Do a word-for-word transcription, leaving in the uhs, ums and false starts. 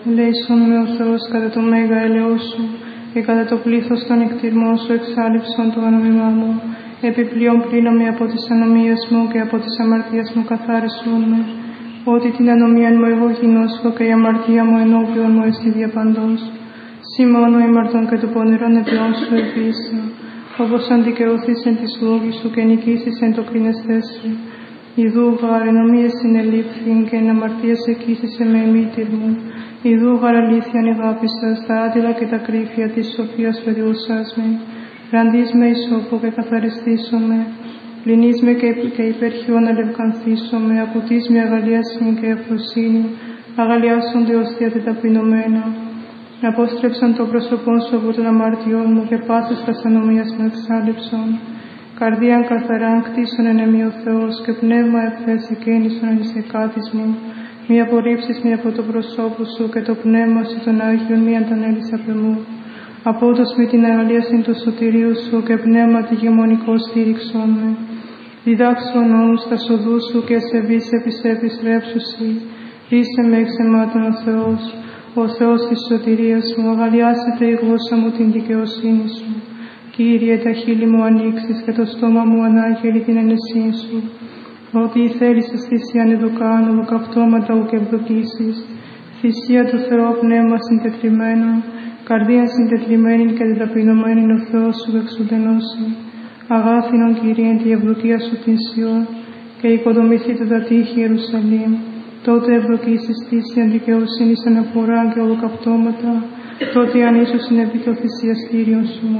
Ελέησον με ο Θεός κατά το μέγα έλεος σου και κατά το πλήθος των εκτιρμών σου εξάλληψον το ανομιμά μου. Επιπλέον πλήνομαι από τις ανομίες μου και από τις αμαρτίες μου καθάρισον με. Ότι την ανομία μου εγώ γινώσκω και η αμαρτία μου ενώπιον μου εστι διαπαντός. Συ μόνο ημαρτών και του πονηρών επιών σου επίησα. Όπως αντικαιωθείς εν της λόγης σου και νικήσεις εν το κρίνεστές σου. Ιδού γάρ ενομίες συνελήφθην και εν αμαρτίες εκείσησε με εμήτηρ μου. Ιδού γάρ αλήθειαν αγάπησας τα άδειλα και τα κρύφια της σοφίας παιδιούσας με. Ραντείς με ισόφο και καθαριστήσομαι. Πληνείς με και, και υπερχιόν αλευκανθήσομαι. Ακουτείς με αγαλίασιν και ευφροσύνη. Αγαλιάσονται ως διατεταπεινωμένα. Απόστρεψαν το πρόσωπόν σου από των αμαρτιών μου και πάσες τας ανομίας μου εξάλληψον. Καρδίαν καθαράν κτίσον εν εμεί ο Θεός και πνεύμα ευθές εκένισον εν εις εκάτης μου. Μη απορρίψεις μη από το προσώπου σου και το πνεύμα σου των Άγιων μη αντανέλεις απ' εμού. Απόδος με την αγαλίαση του σωτηρίου σου και πνεύμα τη γεμονικό στήριξον με. Διδάξον νόμους τα σοδού σου και σε βείς επιστρέψουσι. Ρίσε με εξ αιμάτων ο Θεός. Ο Θεός της σωτηρίας μου, αγαλιάσετε η γλώσσα μου την δικαιοσύνη σου. Κύριε, τα χείλη μου ανοίξεις και το στόμα μου ανάγγελει την ενεσύν σου. Ότι η θέλησες θυσίαν εδωκάν, ολοκαυτώματα ου και ευδοκίσεις. Θυσία του Θεού πνεύμα συντετριμένα, καρδία συντετριμένη και τεταπεινωμένη ο Θεός σου εξουδενώσει. Αγάθινον Κύριε τη ευδοκία σου την Σιών και οικοδομηθεί το τατήχη Ιερουσαλήμ. Τότε ευδοκίσεις θυσίαν δικαιοσύνης αναφορά και ολοκαυτώματα, τότε αν ίσως είναι επί το θυσιαστήριον σου.